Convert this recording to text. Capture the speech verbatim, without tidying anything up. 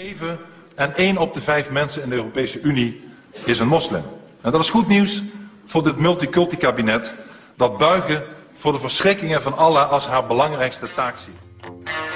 zeven en één op de vijf mensen in de Europese Unie is een moslim. En dat is goed nieuws voor dit multiculti-kabinet dat buigen voor de verschrikkingen van Allah als haar belangrijkste taak ziet.